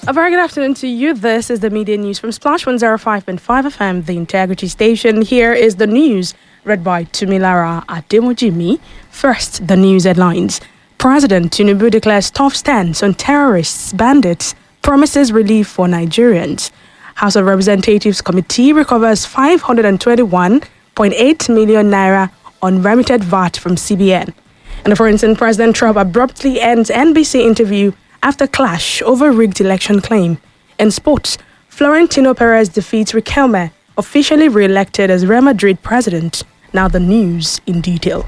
A very good afternoon to you. This is the media news from Splash 105.5 FM, the Integrity Station. Here is the news read by Tumilara Ademojimi. First, the news headlines. President Tinubu declares tough stance on terrorists, bandits, promises relief for Nigerians. House of Representatives Committee recovers 521.8 million naira unremitted VAT from CBN. And for instance, President Trump abruptly ends NBC interview after clash over rigged election claim. In sports, Florentino Perez defeats Riquelme, officially re-elected as Real Madrid president. Now the news in detail.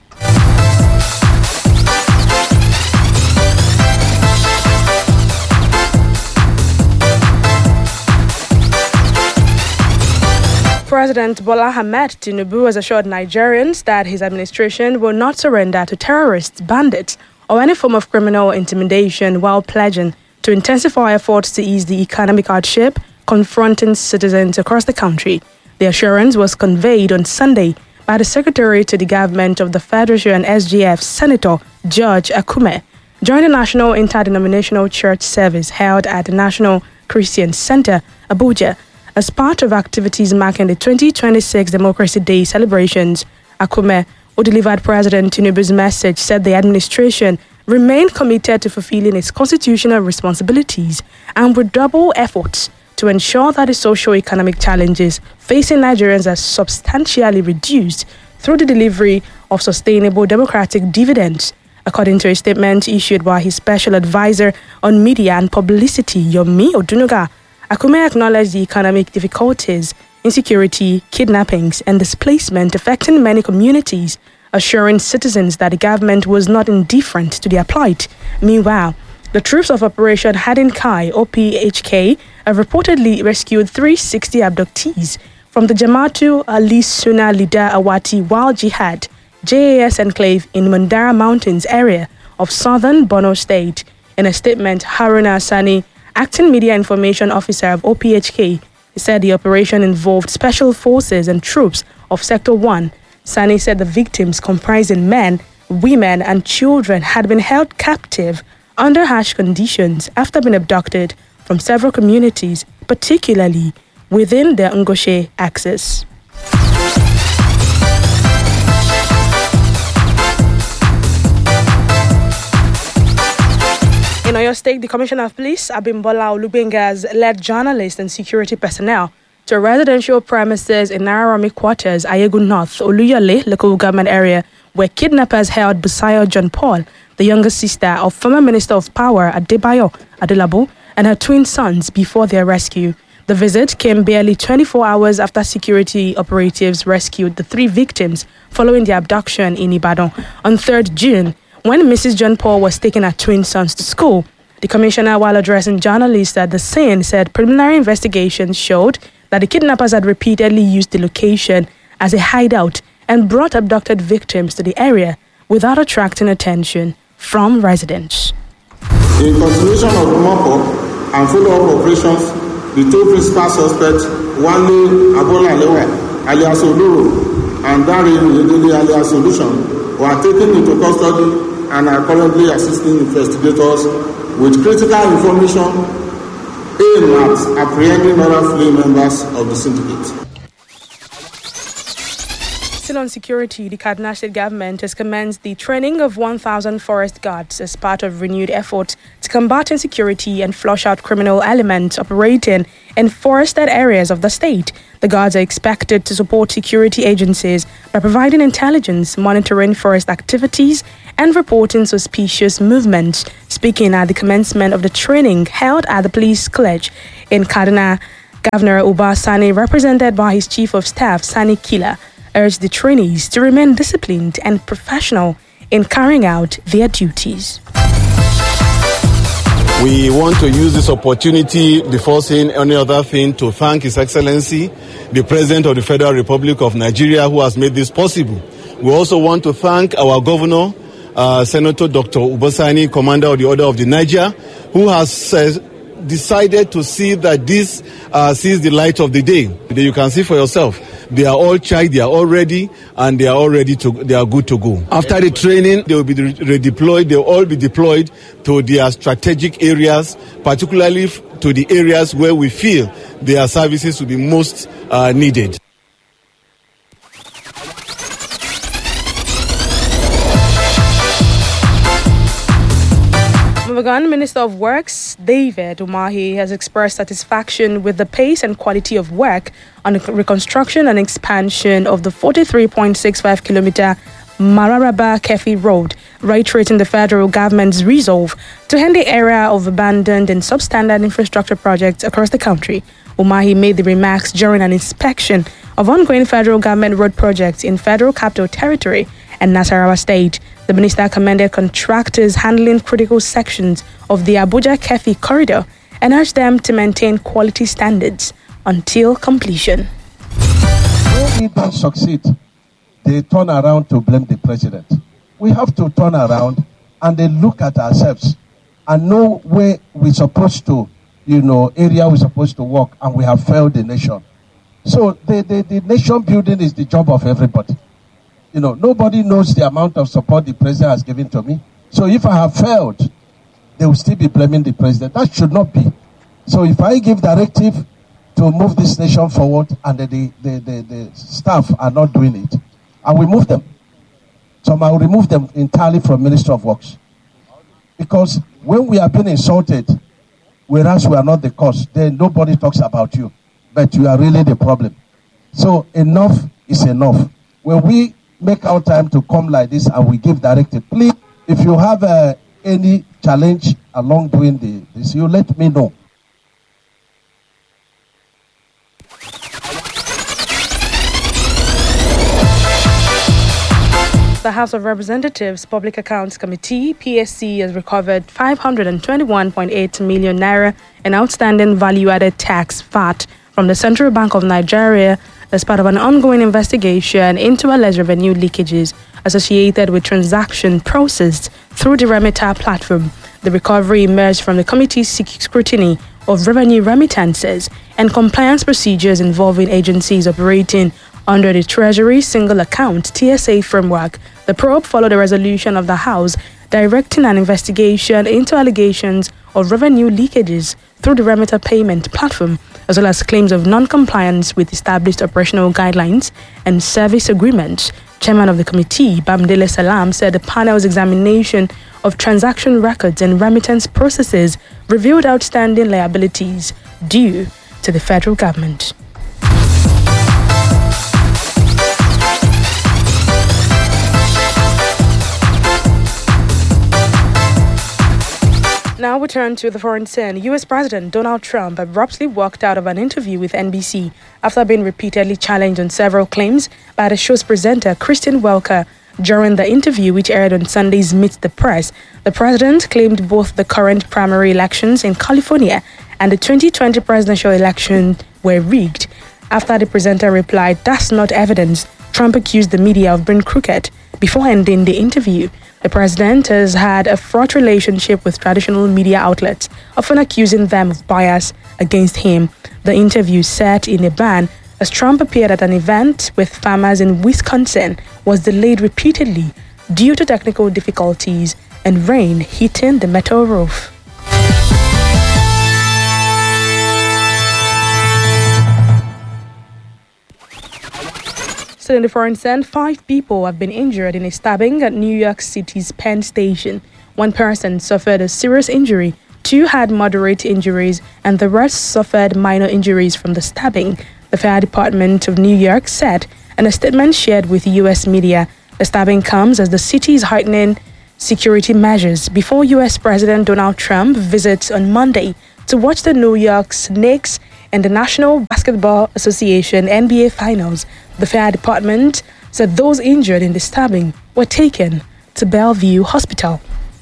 President Bola Ahmed Tinubu has assured Nigerians that his administration will not surrender to terrorists, bandits, or any form of criminal intimidation while pledging to intensify efforts to ease the economic hardship confronting citizens across the country. The assurance was conveyed on Sunday by the Secretary to the Government of the Federation SGF, Senator George Akume, during the National Interdenominational Church service held at the National Christian Center, Abuja. As part of activities marking the 2026 Democracy Day celebrations, Akume, who delivered President Tinubu's message, said the administration remained committed to fulfilling its constitutional responsibilities and would double efforts to ensure that the socio-economic challenges facing Nigerians are substantially reduced through the delivery of sustainable democratic dividends. According to a statement issued by his special advisor on media and publicity, Yomi Odunuga, Akume acknowledged the economic difficulties, insecurity, kidnappings, and displacement affecting many communities, assuring citizens that the government was not indifferent to their plight. Meanwhile, the troops of Operation Hadin Kai, OPHK, have reportedly rescued 360 abductees from the Jama'atu Ali Sunnah Leader Awati Wild Jihad JAS enclave in Mandara Mountains area of southern Borno State. In a statement, Haruna Sani, acting media information officer of OPHK, said the operation involved special forces and troops of Sector 1. Sani said the victims, comprising men, women, and children, had been held captive under harsh conditions after being abducted from several communities, particularly within the Ngoshe axis. In Oyo State, the Commissioner of Police, Abimbola Olubenga, has led journalists and security personnel to residential premises in Nararomi Quarters, Ayegun North, Oluyole local government area, where kidnappers held Busayo John Paul, the younger sister of former Minister of Power Adebayo Adelabu, and her twin sons before their rescue. The visit came barely 24 hours after security operatives rescued the three victims following the abduction in Ibadan. On 3rd June, when Mrs. John Paul was taking her twin sons to school, the commissioner, while addressing journalists at the scene, said preliminary investigations showed that the kidnappers had repeatedly used the location as a hideout and brought abducted victims to the area without attracting attention from residents. In continuation of the mop-up and follow-up operations, the two principal suspects, Wale Abolalewa alias Oloro and Darin Yedele alias Solution, were taken into custody and are currently assisting investigators with critical information aimed at apprehending other fleeing members of the syndicate. Still on security, the Kaduna State government has commenced the training of 1,000 forest guards as part of renewed efforts to combat insecurity and flush out criminal elements operating in forested areas of the state. The guards are expected to support security agencies by providing intelligence, monitoring forest activities, and reporting suspicious movements. Speaking at the commencement of the training held at the police college in Kaduna, Governor Uba Sani, represented by his chief of staff, Sani Kila, urged the trainees to remain disciplined and professional in carrying out their duties. We want to use this opportunity, before saying any other thing, to thank His Excellency, the President of the Federal Republic of Nigeria, who has made this possible. We also want to thank our Governor, Senator Dr. Ubasani, Commander of the Order of the Niger, who has decided to see that this sees the light of the day. You can see for yourself They are all charged, they are all ready, and they are good to go. After the training, they will be redeployed. They will all be deployed to their strategic areas, particularly to the areas where we feel their services will be most needed. Moving Minister of Works David Umahi has expressed satisfaction with the pace and quality of work on the reconstruction and expansion of the 43.65-kilometer Mararaba-Kefi Road, reiterating the federal government's resolve to end the era of abandoned and substandard infrastructure projects across the country. Umahi made the remarks during an inspection of ongoing federal government road projects in Federal Capital Territory and Nasarawa State. The minister commended contractors handling critical sections of the Abuja-Kefi corridor and urged them to maintain quality standards until completion. When we don't succeed, they turn around to blame the president. We have to turn around and then look at ourselves and know where we're supposed to, area we're supposed to work, and we have failed the nation. So the nation building is the job of everybody. Nobody knows the amount of support the president has given to me. So if I have failed, they will still be blaming the president. That should not be. So if I give directive to move this nation forward and the staff are not doing it, I will move them. So I will remove them entirely from Ministry of Works. Because when we are being insulted, whereas we are not the cause, then nobody talks about you. But you are really the problem. So enough is enough. When we make our time to come like this and we give directive, please, if you have any challenge along doing this, you let me know. The House of Representatives Public Accounts Committee, PSC, has recovered 521.8 million naira in outstanding value-added tax VAT from the Central Bank of Nigeria as part of an ongoing investigation into alleged revenue leakages associated with transactions processed through the Remitter platform. The recovery emerged from the committee's scrutiny of revenue remittances and compliance procedures involving agencies operating under the Treasury Single Account (TSA) framework. The probe followed a resolution of the House directing an investigation into allegations of revenue leakages through the Remitter payment platform, as well as claims of non-compliance with established operational guidelines and service agreements. Chairman of the committee, Bamdele Salam, said the panel's examination of transaction records and remittance processes revealed outstanding liabilities due to the federal government. Now we turn to the foreign scene. U.S. President Donald Trump abruptly walked out of an interview with NBC after being repeatedly challenged on several claims by the show's presenter, Kristen Welker. During the interview, which aired on Sunday's Meet the Press, the president claimed both the current primary elections in California and the 2020 presidential election were rigged. After the presenter replied, "That's not evidence," Trump accused the media of being crooked before ending the interview. The president has had a fraught relationship with traditional media outlets, often accusing them of bias against him. The interview, set in a ban as Trump appeared at an event with farmers in Wisconsin, was delayed repeatedly due to technical difficulties and rain hitting the metal roof. Still in the foreign scene, 5 people have been injured in a stabbing at New York City's Penn Station. 1 person suffered a serious injury, 2 had moderate injuries, and the rest suffered minor injuries from the stabbing, the Fire Department of New York said in a statement shared with U.S. media. The stabbing comes as the city is heightening security measures before U.S. President Donald Trump visits on Monday to watch the New York Knicks and the National Basketball Association NBA Finals. The Fire Department said those injured in the stabbing were taken to Bellevue Hospital.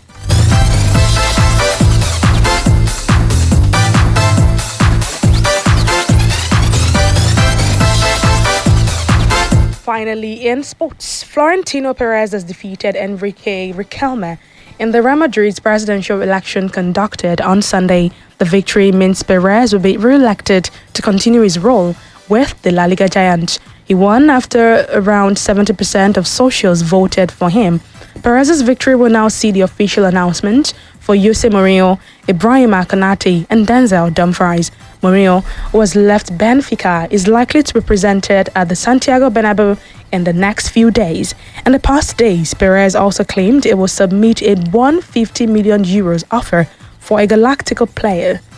Finally, in sports, Florentino Perez has defeated Enrique Riquelme in the Real Madrid's presidential election conducted on Sunday. The victory means Perez will be re-elected to continue his role with the La Liga giants. He won after around 70% of socials voted for him. Perez's victory will now see the official announcement for Jose Mourinho, Ibrahima Konate, and Denzel Dumfries. Mourinho, who has left Benfica, is likely to be presented at the Santiago Bernabeu in the next few days. In the past days, Perez also claimed it will submit a €150 million offer for a Galactico player.